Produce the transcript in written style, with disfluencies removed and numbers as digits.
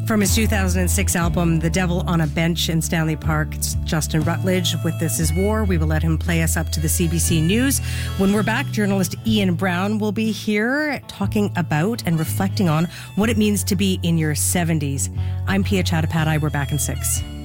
From his 2006 album, The Devil on a Bench in Stanley Park, it's Justin Rutledge with This Is War. We will let him play us up to the CBC News. When we're back, journalist Ian Brown will be here talking about and reflecting on what it means to be in your 70s. I'm Pia Chattopadhyay. We're back in 6.